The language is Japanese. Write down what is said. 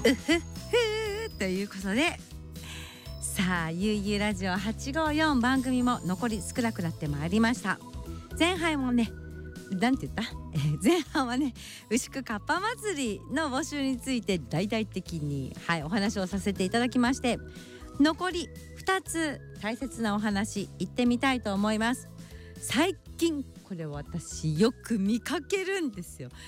うふふということで、さあゆうゆうラジオ854番組も残り少なくなってまいりました。前半もね、なんて言った前半はね、牛久かっぱ祭りの募集について大々的に、お話をさせていただきまして、残り2つ大切なお話行ってみたいと思います。最近これ私よく見かけるんですよ。